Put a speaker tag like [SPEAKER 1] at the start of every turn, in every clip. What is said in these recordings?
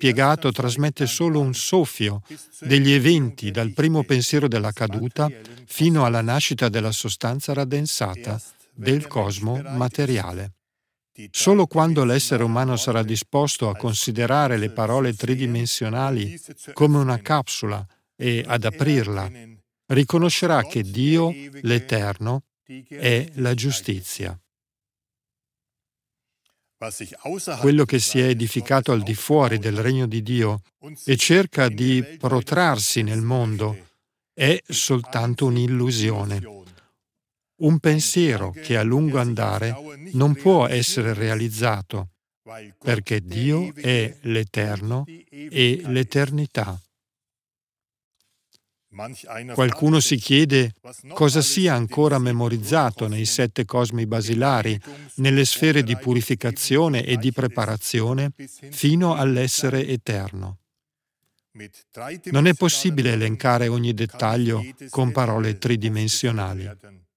[SPEAKER 1] spiegato trasmette solo un soffio degli eventi dal primo pensiero della caduta fino alla nascita della sostanza raddensata del cosmo materiale. Solo quando l'essere umano sarà disposto a considerare le parole tridimensionali come una capsula e ad aprirla, riconoscerà che Dio, l'Eterno, è la giustizia. Quello che si è edificato al di fuori del regno di Dio e cerca di protrarsi nel mondo è soltanto un'illusione. Un pensiero che a lungo andare non può essere realizzato, perché Dio è l'Eterno e l'Eternità. Qualcuno si chiede cosa sia ancora memorizzato nei 7 cosmi basilari, nelle sfere di purificazione e di preparazione fino all'essere eterno. Non è possibile elencare ogni dettaglio con parole tridimensionali.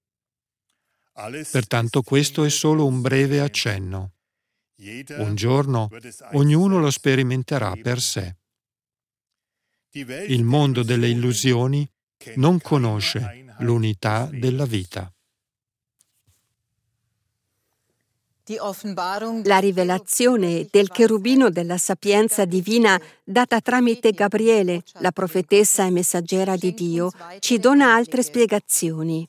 [SPEAKER 1] Pertanto questo è solo un breve accenno. Un giorno ognuno lo sperimenterà per sé. Il mondo delle illusioni non conosce l'unità della vita.
[SPEAKER 2] La rivelazione del cherubino della sapienza divina data tramite Gabriele, la profetessa e messaggera di Dio, ci dona altre spiegazioni.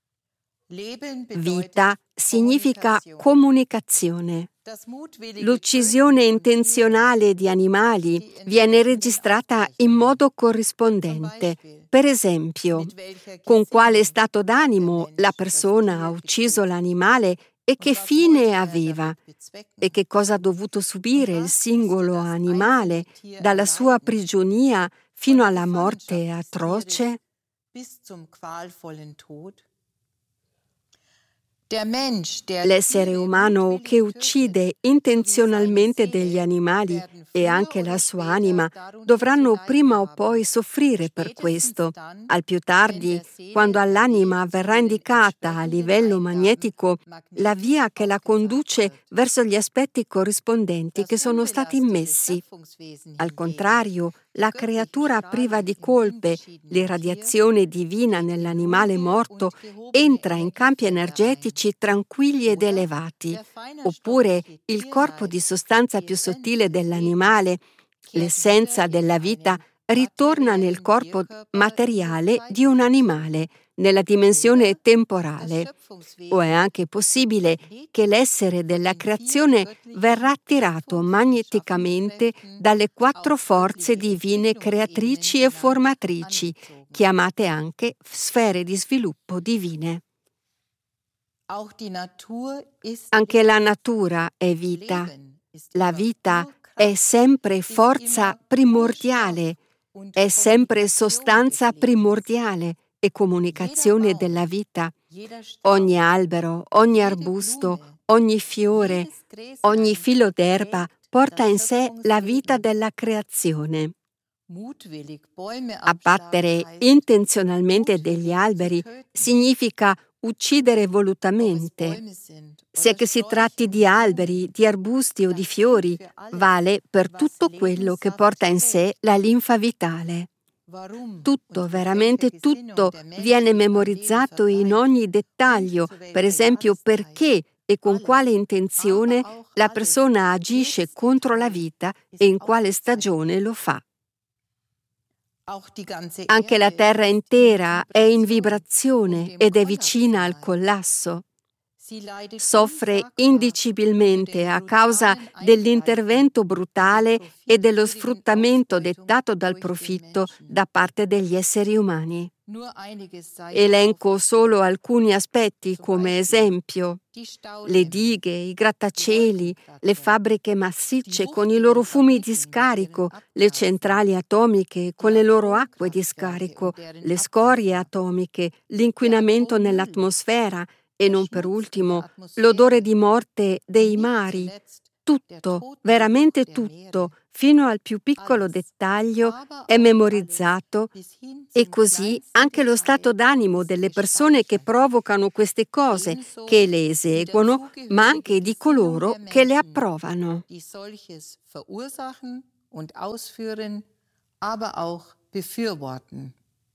[SPEAKER 2] Vita significa comunicazione. L'uccisione intenzionale di animali viene registrata in modo corrispondente. Per esempio, con quale stato d'animo la persona ha ucciso l'animale e che fine aveva, e che cosa ha dovuto subire il singolo animale dalla sua prigionia fino alla morte atroce. L'essere umano che uccide intenzionalmente degli animali e anche la sua anima dovranno prima o poi soffrire per questo. Al più tardi, quando all'anima verrà indicata a livello magnetico la via che la conduce verso gli aspetti corrispondenti che sono stati immessi. Al contrario, la creatura priva di colpe, l'irradiazione divina nell'animale morto, entra in campi energetici tranquilli ed elevati, oppure il corpo di sostanza più sottile dell'animale, l'essenza della vita, ritorna nel corpo materiale di un animale, nella dimensione temporale. O è anche possibile che l'essere della creazione verrà attirato magneticamente dalle 4 forze divine creatrici e formatrici, chiamate anche sfere di sviluppo divine. Anche la natura è vita. La vita è sempre forza primordiale, è sempre sostanza primordiale e comunicazione della vita. Ogni albero, ogni arbusto, ogni fiore, ogni filo d'erba porta in sé la vita della creazione. Abbattere intenzionalmente degli alberi significa uccidere volutamente. Sia che si tratti di alberi, di arbusti o di fiori, vale per tutto quello che porta in sé la linfa vitale. Tutto, veramente tutto, viene memorizzato in ogni dettaglio, per esempio perché e con quale intenzione la persona agisce contro la vita e in quale stagione lo fa. Anche la terra intera è in vibrazione ed è vicina al collasso. Soffre indicibilmente a causa dell'intervento brutale e dello sfruttamento dettato dal profitto da parte degli esseri umani. Elenco solo alcuni aspetti come esempio: le dighe, i grattacieli, le fabbriche massicce con i loro fumi di scarico, le centrali atomiche con le loro acque di scarico, le scorie atomiche, l'inquinamento nell'atmosfera e non per ultimo l'odore di morte dei mari. Tutto, veramente tutto, fino al più piccolo dettaglio, è memorizzato e così anche lo stato d'animo delle persone che provocano queste cose, che le eseguono, ma anche di coloro che le approvano.
[SPEAKER 3] und ausführen, aber auch befürworten.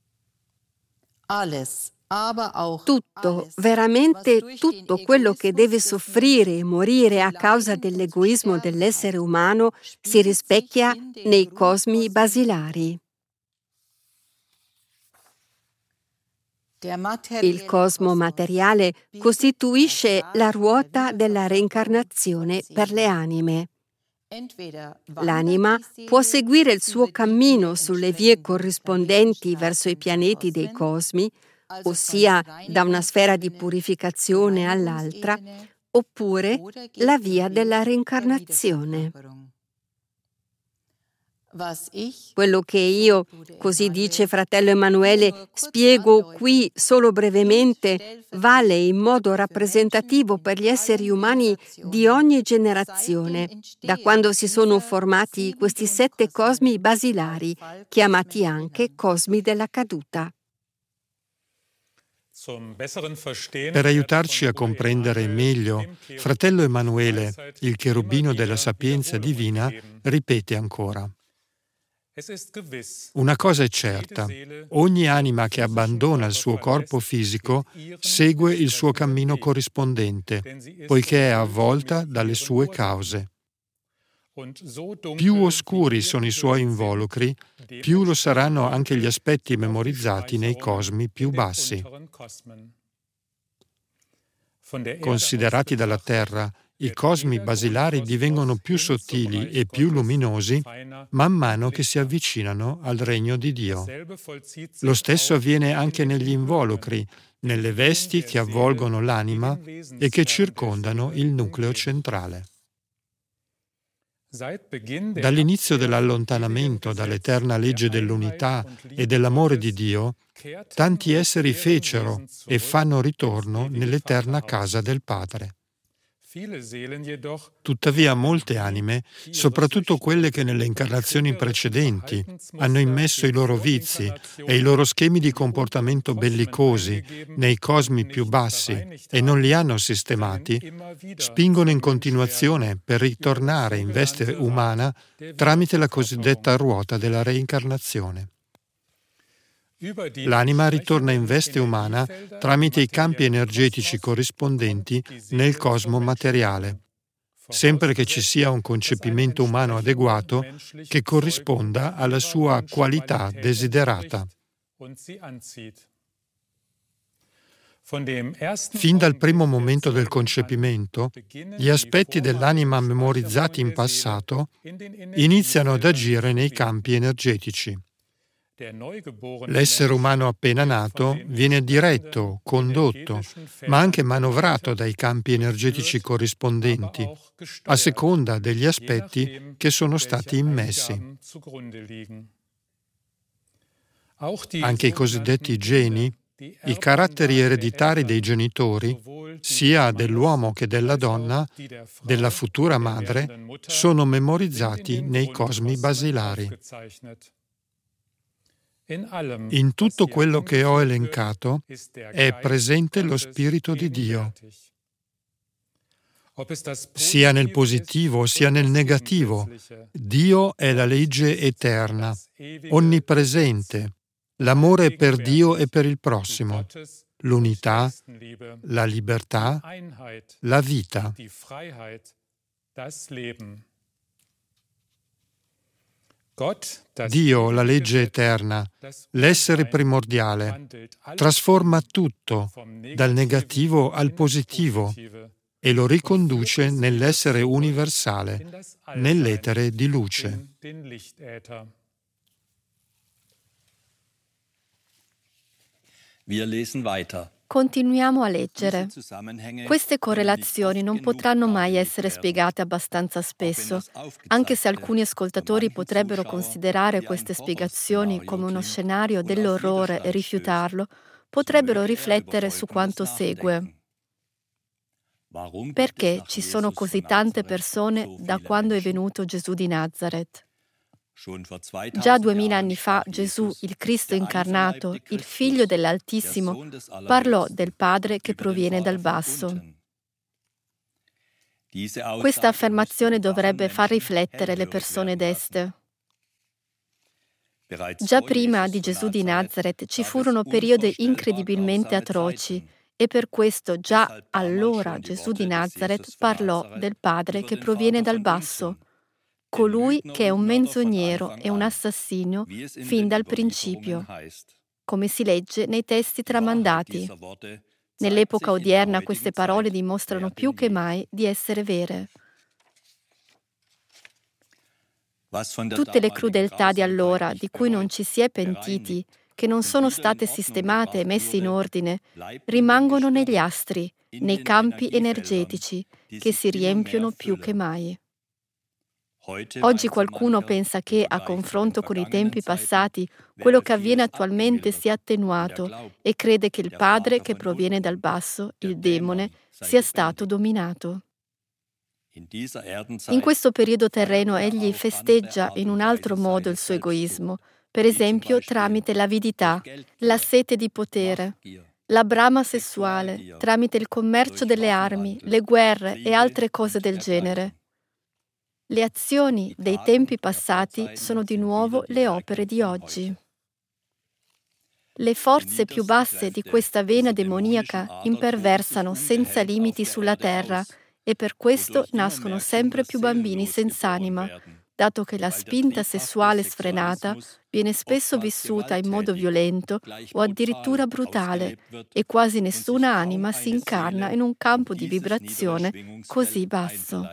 [SPEAKER 3] Alles.
[SPEAKER 2] Tutto, veramente tutto quello che deve soffrire e morire a causa dell'egoismo dell'essere umano si rispecchia nei cosmi basilari. Il cosmo materiale costituisce la ruota della reincarnazione per le anime. L'anima può seguire il suo cammino sulle vie corrispondenti verso i pianeti dei cosmi, ossia da una sfera di purificazione all'altra, oppure la via della reincarnazione. Quello che io, così dice fratello Emanuele, spiego qui solo brevemente, vale in modo rappresentativo per gli esseri umani di ogni generazione, da quando si sono formati questi 7 cosmi basilari, chiamati anche cosmi della caduta.
[SPEAKER 1] Per aiutarci a comprendere meglio, fratello Emanuele, il cherubino della sapienza divina, ripete ancora: una cosa è certa, ogni anima che abbandona il suo corpo fisico segue il suo cammino corrispondente, poiché è avvolta dalle sue cause. Più oscuri sono i suoi involucri, più lo saranno anche gli aspetti memorizzati nei cosmi più bassi. Considerati dalla Terra, i cosmi basilari divengono più sottili e più luminosi man mano che si avvicinano al regno di Dio. Lo stesso avviene anche negli involucri, nelle vesti che avvolgono l'anima e che circondano il nucleo centrale. Dall'inizio dell'allontanamento dall'eterna legge dell'unità e dell'amore di Dio, tanti esseri fecero e fanno ritorno nell'eterna casa del Padre. Tuttavia molte anime, soprattutto quelle che nelle incarnazioni precedenti hanno immesso i loro vizi e i loro schemi di comportamento bellicosi nei cosmi più bassi e non li hanno sistemati, spingono in continuazione per ritornare in veste umana tramite la cosiddetta ruota della reincarnazione. L'anima ritorna in veste umana tramite i campi energetici corrispondenti nel cosmo materiale, sempre che ci sia un concepimento umano adeguato che corrisponda alla sua qualità desiderata. Fin dal primo momento del concepimento, gli aspetti dell'anima memorizzati in passato iniziano ad agire nei campi energetici. L'essere umano appena nato viene diretto, condotto, ma anche manovrato dai campi energetici corrispondenti, a seconda degli aspetti che sono stati immessi. Anche i cosiddetti geni, i caratteri ereditari dei genitori, sia dell'uomo che della donna, della futura madre, sono memorizzati nei cosmi basilari. In tutto quello che ho elencato è presente lo Spirito di Dio. Sia nel positivo sia nel negativo, Dio è la legge eterna, onnipresente, l'amore per Dio e per il prossimo, l'unità, la libertà, la vita. Dio, la legge eterna, l'essere primordiale, trasforma tutto, dal negativo al positivo, e lo riconduce nell'essere universale, nell'etere di luce.
[SPEAKER 4] Wir lesen weiter.
[SPEAKER 5] Continuiamo a leggere. Queste correlazioni non potranno mai essere spiegate abbastanza spesso, anche se alcuni ascoltatori potrebbero considerare queste spiegazioni come uno scenario dell'orrore e rifiutarlo, potrebbero riflettere su quanto segue. Perché ci sono così tante persone da quando è venuto Gesù di Nazareth? Già 2000 anni fa Gesù, il Cristo incarnato, il Figlio dell'Altissimo, parlò del Padre che proviene dal basso. Questa affermazione dovrebbe far riflettere le persone deste. Già prima di Gesù di Nazaret ci furono periodi incredibilmente atroci e per questo già allora Gesù di Nazaret parlò del Padre che proviene dal basso, colui che è un menzognero e un assassino fin dal principio, come si legge nei testi tramandati. Nell'epoca odierna queste parole dimostrano più che mai di essere vere. Tutte le crudeltà di allora, di cui non ci si è pentiti, che non sono state sistemate e messe in ordine, rimangono negli astri, nei campi energetici, che si riempiono più che mai. Oggi qualcuno pensa che, a confronto con i tempi passati, quello che avviene attualmente sia attenuato e crede che il padre che proviene dal basso, il demone, sia stato dominato. In questo periodo terreno egli festeggia in un altro modo il suo egoismo, per esempio tramite l'avidità, la sete di potere, la brama sessuale, tramite il commercio delle armi, le guerre e altre cose del genere. Le azioni dei tempi passati sono di nuovo le opere di oggi. Le forze più basse di questa vena demoniaca imperversano senza limiti sulla terra e per questo nascono sempre più bambini senz'anima, dato che la spinta sessuale sfrenata viene spesso vissuta in modo violento o addirittura brutale e quasi nessuna anima si incarna in un campo di vibrazione così basso.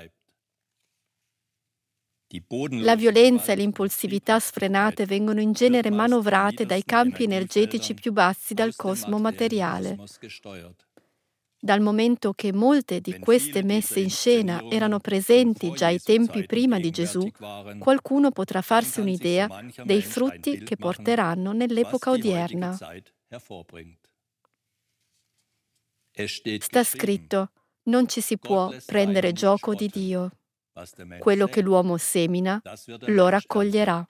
[SPEAKER 5] La violenza e l'impulsività sfrenate vengono in genere manovrate dai campi energetici più bassi del cosmo materiale. Dal momento che molte di queste messe in scena erano presenti già ai tempi prima di Gesù, qualcuno potrà farsi un'idea dei frutti che porteranno nell'epoca odierna. Sta scritto: non ci si può prendere gioco di Dio. Quello che l'uomo semina, lo raccoglierà.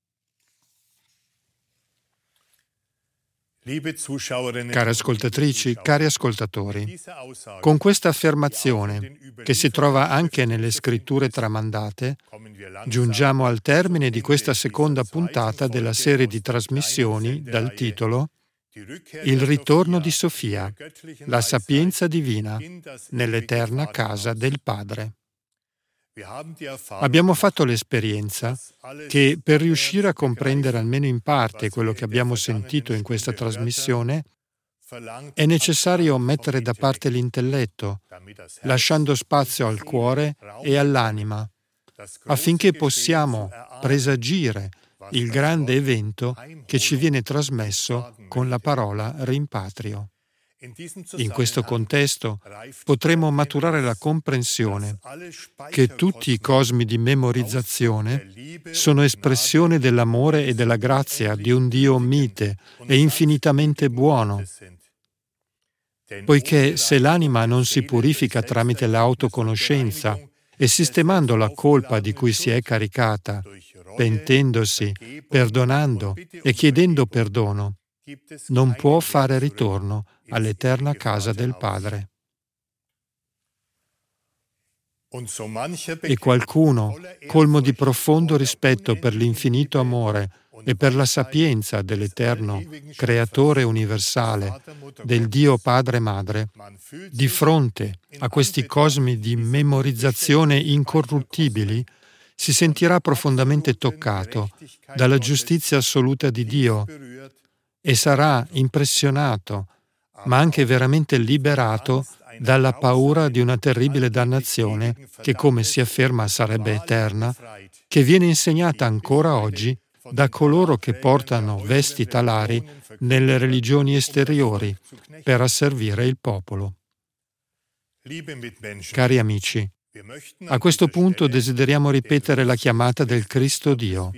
[SPEAKER 1] Care ascoltatrici, cari ascoltatori, con questa affermazione, che si trova anche nelle scritture tramandate, giungiamo al termine di questa seconda puntata della serie di trasmissioni dal titolo Il ritorno di Sofia, la sapienza divina, nell'eterna casa del Padre. Abbiamo fatto l'esperienza che per riuscire a comprendere almeno in parte quello che abbiamo sentito in questa trasmissione è necessario mettere da parte l'intelletto, lasciando spazio al cuore e all'anima, affinché possiamo presagire il grande evento che ci viene trasmesso con la parola rimpatrio. In questo contesto potremo maturare la comprensione che tutti i cosmi di memorizzazione sono espressione dell'amore e della grazia di un Dio mite e infinitamente buono, poiché se l'anima non si purifica tramite l'autoconoscenza e sistemando la colpa di cui si è caricata, pentendosi, perdonando e chiedendo perdono, non può fare ritorno all'eterna casa del Padre. E qualcuno, colmo di profondo rispetto per l'infinito amore e per la sapienza dell'eterno Creatore universale, del Dio Padre e Madre, di fronte a questi cosmi di memorizzazione incorruttibili, si sentirà profondamente toccato dalla giustizia assoluta di Dio e sarà impressionato, ma anche veramente liberato dalla paura di una terribile dannazione che, come si afferma, sarebbe eterna, che viene insegnata ancora oggi da coloro che portano vesti talari nelle religioni esteriori per asservire il popolo. Cari amici, a questo punto desideriamo ripetere la chiamata del Cristo Dio.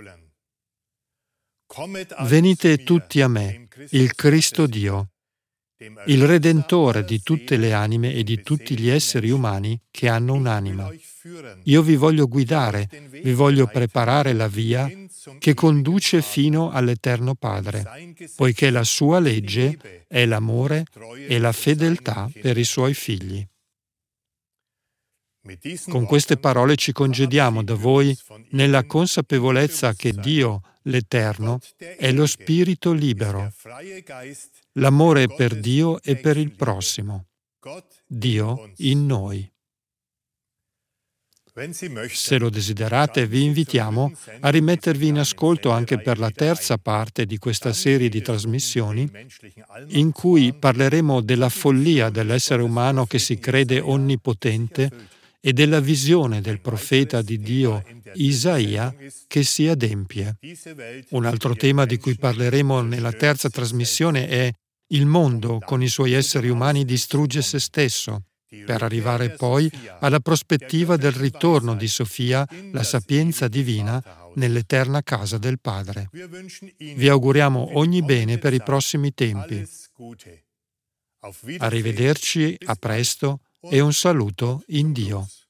[SPEAKER 1] Venite tutti a me, il Cristo Dio, il Redentore di tutte le anime e di tutti gli esseri umani che hanno un'anima. Io vi voglio guidare, vi voglio preparare la via che conduce fino all'Eterno Padre, poiché la sua legge è l'amore e la fedeltà per i suoi figli. Con queste parole ci congediamo da voi nella consapevolezza che Dio, l'Eterno, è lo Spirito libero, l'amore per Dio e per il prossimo, Dio in noi. Se lo desiderate, vi invitiamo a rimettervi in ascolto anche per la terza parte di questa serie di trasmissioni, in cui parleremo della follia dell'essere umano che si crede onnipotente e della visione del profeta di Dio Isaia che si adempie. Un altro tema di cui parleremo nella terza trasmissione è il mondo con i suoi esseri umani distrugge se stesso, per arrivare poi alla prospettiva del ritorno di Sofia, la sapienza divina, nell'eterna casa del Padre. Vi auguriamo ogni bene per i prossimi tempi. Arrivederci, a presto e un saluto in Dio.